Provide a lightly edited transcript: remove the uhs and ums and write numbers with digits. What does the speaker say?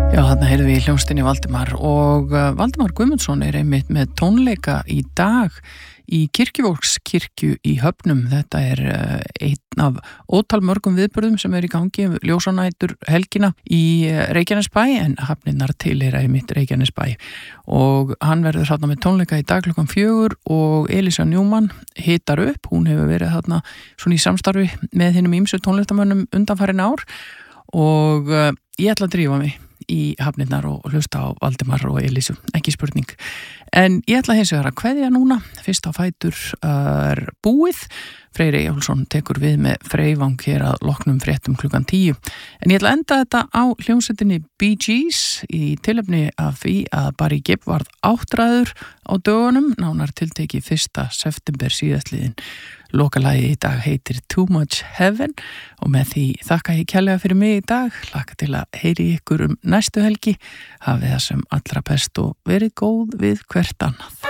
Já, þarna heyrðum við í hljómsveitinni Valdimar og Valdimar Guðmundsson einmitt með tónleika í dag í Kirkjuvogskirkju í Höfnum. Þetta einn af ótal mörgum viðburðum sem í gangi ljósanætur helgina í Reykjanesbæ en hafnirnar tilheyra einmitt Reykjanesbæ og hann verður þarna með tónleika í dag klukkan 4 og Elísa Newman hitar upp. Hún hefur verið þarna svona í samstarfi með hinum ýmsu tónlistarmönnum undanfarin ár og ég ætla að drífa mig í hafnirnar og hlusta á Valdimar og Elísu, ekki spurning. En ég ætla hins vegar að kveðja núna. Fyrst á fætur búið. Freyr Eyjólfsson tekur við með Freyvang hér að loknum fréttum klukkan 10. En ég ætla að enda þetta á hljómsveitinni Bee Gees í tilefni af því að Barry Gibb varð áttræður á dögunum, nánar tilteki 1. september síðastliðin. Lokalagið í dag heitir Too Much Heaven og með því þakka ég kærlega fyrir mig í dag. Hlakka til að heyri ykkur næstu helgi. Hafið það sem allra best og verið góð við hvert annað.